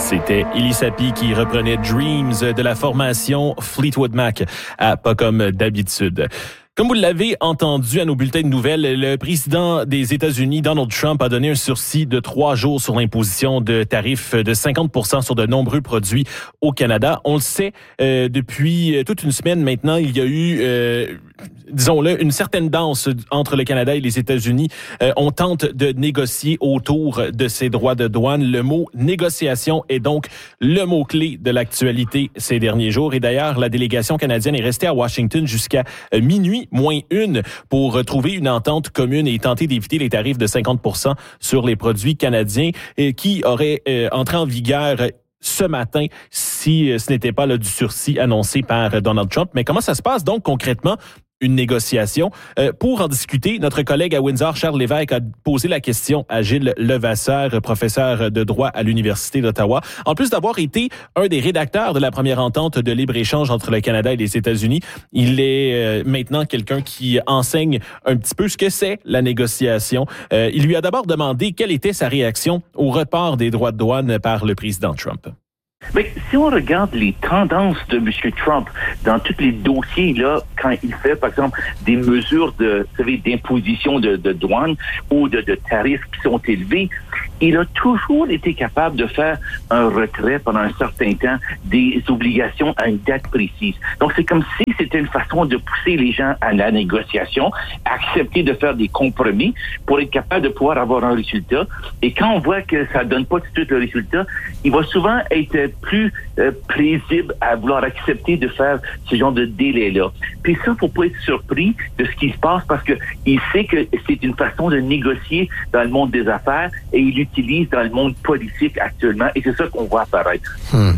C'était Elie Sapi qui reprenait Dreams de la formation Fleetwood Mac à Pas comme d'habitude. Comme vous l'avez entendu à nos bulletins de nouvelles, le président des États-Unis, Donald Trump, a donné un sursis de 3 jours sur l'imposition de tarifs de 50% sur de nombreux produits au Canada. On le sait, depuis toute une semaine maintenant, il y a eu, disons-le, une certaine danse entre le Canada et les États-Unis. On tente de négocier autour de ces droits de douane. Le mot négociation est donc le mot-clé de l'actualité ces derniers jours. Et d'ailleurs, la délégation canadienne est restée à Washington jusqu'à minuit -1 pour trouver une entente commune et tenter d'éviter les tarifs de 50% sur les produits canadiens qui auraient entré en vigueur ce matin si ce n'était pas là, du sursis annoncé par Donald Trump. Mais comment ça se passe donc concrètement? Une négociation. Pour en discuter, notre collègue à Windsor, Charles Lévesque, a posé la question à Gilles Levasseur, professeur de droit à l'Université d'Ottawa. En plus d'avoir été un des rédacteurs de la première entente de libre-échange entre le Canada et les États-Unis, il est maintenant quelqu'un qui enseigne un petit peu ce que c'est la négociation. Il lui a d'abord demandé quelle était sa réaction au report des droits de douane par le président Trump. Mais si on regarde les tendances de M. Trump dans tous les dossiers, là, quand il fait, par exemple, des mesures d'imposition de douane ou de tarifs qui sont élevés, il a toujours été capable de faire un retrait pendant un certain temps des obligations à une date précise. Donc, c'est comme si c'était une façon de pousser les gens à la négociation, accepter de faire des compromis pour être capable de pouvoir avoir un résultat. Et quand on voit que ça donne pas tout de suite le résultat, il va souvent être plus paisible à vouloir accepter de faire ce genre de délai-là. Puis ça, faut pas être surpris de ce qui se passe parce que il sait que c'est une façon de négocier dans le monde des affaires et il l'utilise dans le monde politique actuellement et c'est ça qu'on voit apparaître.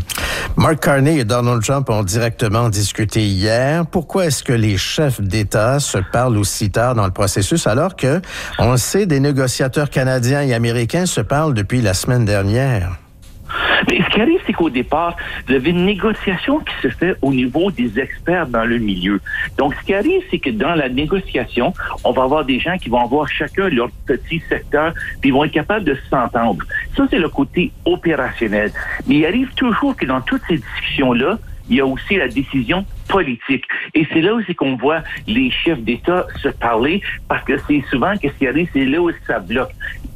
Mark Carney et Donald Trump ont directement discuté hier. Pourquoi est-ce que les chefs d'État se parlent aussi tard dans le processus alors que, on le sait, des négociateurs canadiens et américains se parlent depuis la semaine dernière? Mais ce qui arrive, c'est qu'au départ, vous avez une négociation qui se fait au niveau des experts dans le milieu. Donc, ce qui arrive, c'est que dans la négociation, on va avoir des gens qui vont avoir chacun leur petit secteur, puis ils vont être capables de s'entendre. Ça, c'est le côté opérationnel. Mais il arrive toujours que dans toutes ces discussions-là, il y a aussi la décision politique. Et c'est là où c'est qu'on voit les chefs d'État se parler, parce que c'est souvent que ce qui arrive, c'est là où ça bloque.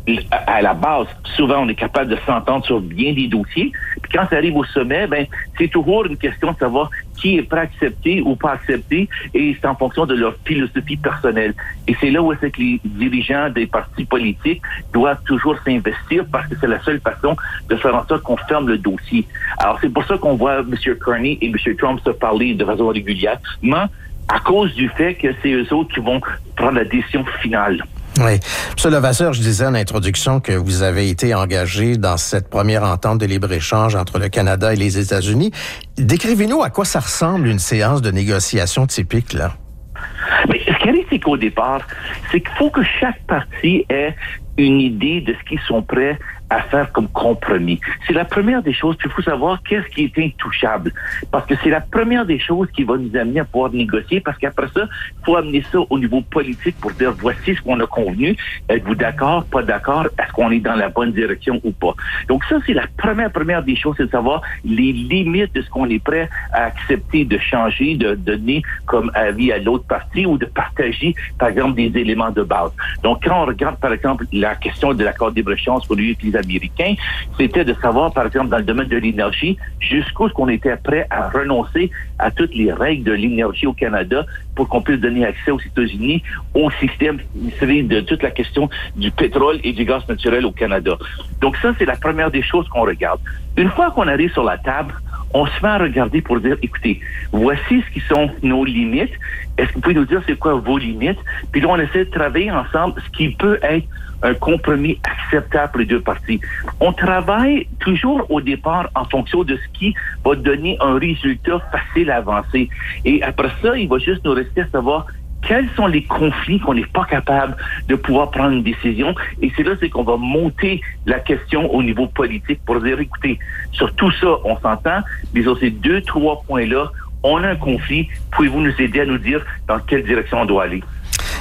À la base, souvent, on est capable de s'entendre sur bien des dossiers. Puis quand ça arrive au sommet, c'est toujours une question de savoir qui est prêt à accepter ou pas accepter, et c'est en fonction de leur philosophie personnelle. Et c'est là où c'est que les dirigeants des partis politiques doivent toujours s'investir parce que c'est la seule façon de faire en sorte qu'on ferme le dossier. Alors, c'est pour ça qu'on voit M. Carney et M. Trump se parler de façon régulièrement à cause du fait que c'est eux autres qui vont prendre la décision finale. Oui. M. Levasseur, je disais en introduction que vous avez été engagé dans cette première entente de libre-échange entre le Canada et les États-Unis. Décrivez-nous à quoi ça ressemble une séance de négociation typique, là. Mais ce qui arrive, c'est qu'au départ, c'est qu'il faut que chaque parti ait une idée de ce qu'ils sont prêts à faire comme compromis. C'est la première des choses, puis il faut savoir qu'est-ce qui est intouchable. Parce que c'est la première des choses qui va nous amener à pouvoir négocier, parce qu'après ça, il faut amener ça au niveau politique pour dire voici ce qu'on a convenu. Êtes-vous d'accord, pas d'accord? Est-ce qu'on est dans la bonne direction ou pas? Donc ça, c'est la première des choses, c'est de savoir les limites de ce qu'on est prêt à accepter de changer, de donner comme avis à l'autre partie ou de partager, par exemple, des éléments de base. Donc quand on regarde, par exemple, la question de l'accord de libre-échange pour lui et les Américains, c'était de savoir, par exemple, dans le domaine de l'énergie, jusqu'où est-ce qu'on était prêt à renoncer à toutes les règles de l'énergie au Canada pour qu'on puisse donner accès aux États-Unis au système de toute la question du pétrole et du gaz naturel au Canada. Donc ça, c'est la première des choses qu'on regarde. Une fois qu'on arrive sur la table, on se met à regarder pour dire, écoutez, voici ce qui sont nos limites. Est-ce que vous pouvez nous dire c'est quoi vos limites? Puis là, on essaie de travailler ensemble ce qui peut être un compromis acceptable pour les deux parties. On travaille toujours au départ en fonction de ce qui va donner un résultat facile à avancer. Et après ça, il va juste nous rester à savoir quels sont les conflits qu'on n'est pas capable de pouvoir prendre une décision. Et c'est là c'est qu'on va monter la question au niveau politique pour dire, écoutez, sur tout ça, on s'entend, mais sur ces 2-3 points-là, on a un conflit. Pouvez-vous nous aider à nous dire dans quelle direction on doit aller?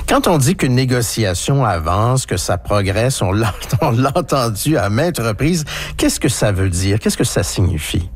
Quand on dit qu'une négociation avance, que ça progresse, on l'a entendu à maintes reprises, qu'est-ce que ça veut dire? Qu'est-ce que ça signifie?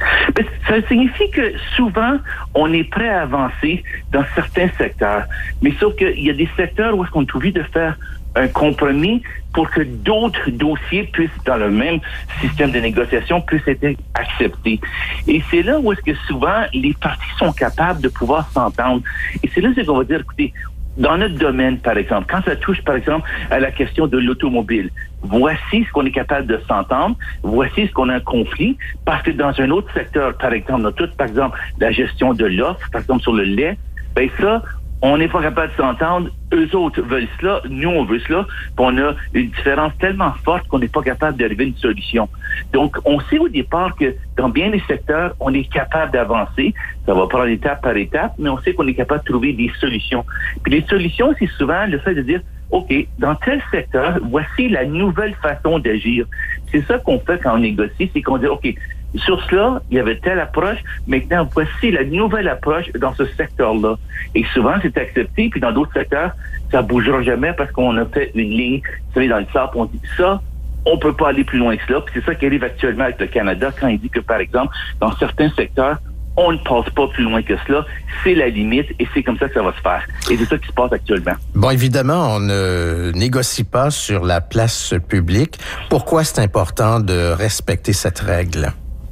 Ça signifie que souvent, on est prêt à avancer dans certains secteurs. Mais sauf qu'il y a des secteurs où est-ce qu'on est obligé de faire un compromis pour que d'autres dossiers puissent, dans le même système de négociation, puissent être acceptés. Et c'est là où est-ce que souvent, les parties sont capables de pouvoir s'entendre. Et c'est là qu'on va dire, écoutez, dans notre domaine, par exemple, quand ça touche, par exemple, à la question de l'automobile, voici ce qu'on est capable de s'entendre, voici ce qu'on a un conflit, parce que dans un autre secteur, par exemple, par exemple, la gestion de l'offre, par exemple, sur le lait, ben ça, on n'est pas capable de s'entendre, eux autres veulent cela, nous on veut cela, puis on a une différence tellement forte qu'on n'est pas capable d'arriver à une solution. Donc, on sait au départ que dans bien des secteurs, on est capable d'avancer, ça va prendre étape par étape, mais on sait qu'on est capable de trouver des solutions. Puis les solutions, c'est souvent le fait de dire, OK, dans tel secteur, voici la nouvelle façon d'agir. C'est ça qu'on fait quand on négocie, c'est qu'on dit, OK, sur cela, il y avait telle approche, maintenant, voici la nouvelle approche dans ce secteur-là. Et souvent, c'est accepté, puis dans d'autres secteurs, ça bougera jamais parce qu'on a fait une ligne, vous savez, dans le sable, on dit ça, on peut pas aller plus loin que cela. Puis c'est ça qui arrive actuellement avec le Canada quand il dit que, par exemple, dans certains secteurs, on ne passe pas plus loin que cela. C'est la limite et c'est comme ça que ça va se faire. Et c'est ça qui se passe actuellement. Bon, évidemment, on ne négocie pas sur la place publique. Pourquoi c'est important de respecter cette règle?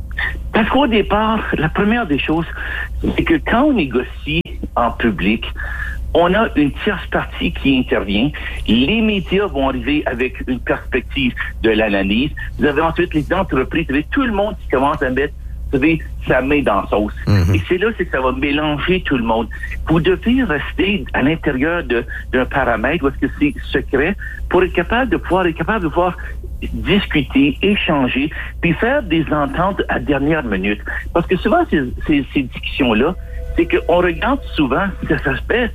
Parce qu'au départ, la première des choses, c'est que quand on négocie en public, on a une tierce partie qui intervient. Les médias vont arriver avec une perspective de l'analyse. Vous avez ensuite les entreprises, vous avez tout le monde qui commence à mettre, vous savez, sa main dans la sauce. Et c'est là que ça va mélanger tout le monde. Vous devez rester à l'intérieur d'un paramètre où est-ce que c'est secret pour être capable de pouvoir discuter, échanger, puis faire des ententes à dernière minute. Parce que souvent, ces discussions-là, c'est qu'on regarde souvent, ça se fait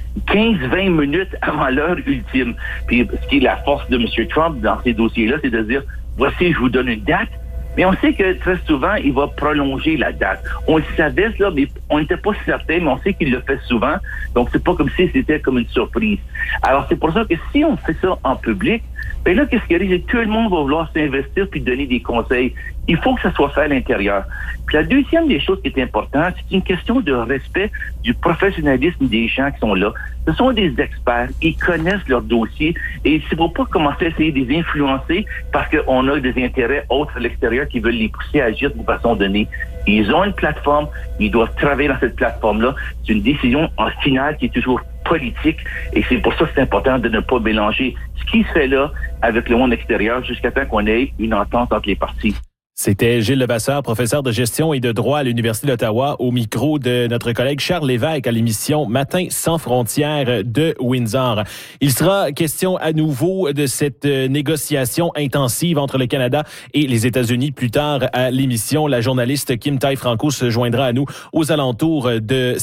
15-20 minutes avant l'heure ultime. Puis ce qui est la force de M. Trump dans ces dossiers-là, c'est de dire, voici, je vous donne une date, mais on sait que très souvent, il va prolonger la date. On le savait, là, mais on n'était pas certain, mais on sait qu'il le fait souvent. Donc, c'est pas comme si c'était comme une surprise. Alors, c'est pour ça que si on fait ça en public, ben là, qu'est-ce qui arrive? C'est que tout le monde va vouloir s'investir puis donner des conseils. Il faut que ça soit fait à l'intérieur. Puis la deuxième des choses qui est importante, c'est une question de respect du professionnalisme des gens qui sont là. Ce sont des experts, ils connaissent leur dossier et il ne faut pas commencer à essayer de les influencer parce qu'on a des intérêts autres à l'extérieur qui veulent les pousser à agir d'une façon donnée. Ils ont une plateforme, ils doivent travailler dans cette plateforme-là. C'est une décision en finale qui est toujours politique et c'est pour ça que c'est important de ne pas mélanger ce qui se fait là avec le monde extérieur jusqu'à temps qu'on ait une entente entre les parties. C'était Gilles Levasseur, professeur de gestion et de droit à l'Université d'Ottawa, au micro de notre collègue Charles Lévesque à l'émission Matin sans frontières de Windsor. Il sera question à nouveau de cette négociation intensive entre le Canada et les États-Unis plus tard à l'émission. La journaliste Kim Tai-Franco se joindra à nous aux alentours de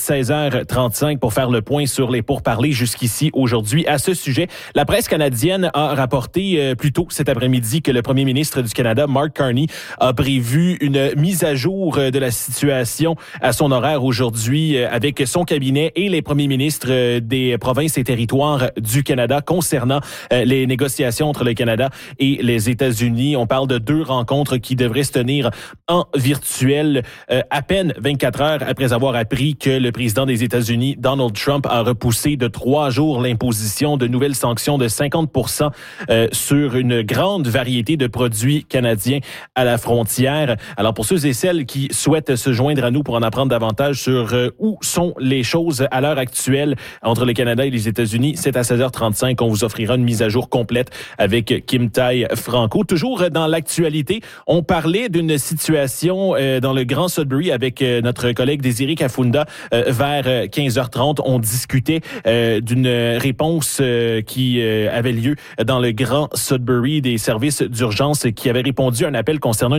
16h35 pour faire le point sur les pourparlers jusqu'ici aujourd'hui. À ce sujet, la presse canadienne a rapporté plus tôt cet après-midi que le premier ministre du Canada, Mark Carney, a prévu une mise à jour de la situation à son horaire aujourd'hui avec son cabinet et les premiers ministres des provinces et territoires du Canada concernant les négociations entre le Canada et les États-Unis. On parle de 2 rencontres qui devraient se tenir en virtuel à peine 24 heures après avoir appris que le président des États-Unis, Donald Trump, a repoussé de 3 jours l'imposition de nouvelles sanctions de 50% sur une grande variété de produits canadiens à la frontière. Alors, pour ceux et celles qui souhaitent se joindre à nous pour en apprendre davantage sur où sont les choses à l'heure actuelle entre le Canada et les États-Unis, c'est à 16h35 qu'on vous offrira une mise à jour complète avec Kim Tai-Franco. Toujours dans l'actualité, on parlait d'une situation dans le Grand Sudbury avec notre collègue Désiré Kafunda vers 15h30. On discutait d'une réponse qui avait lieu dans le Grand Sudbury des services d'urgence qui avait répondu à un appel concernant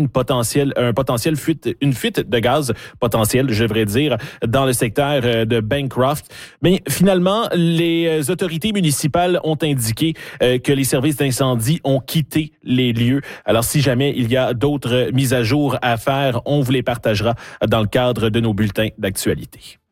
une fuite de gaz potentielle, je devrais dire, dans le secteur de Bancroft. Mais finalement, les autorités municipales ont indiqué que les services d'incendie ont quitté les lieux. Alors, si jamais il y a d'autres mises à jour à faire, on vous les partagera dans le cadre de nos bulletins d'actualité.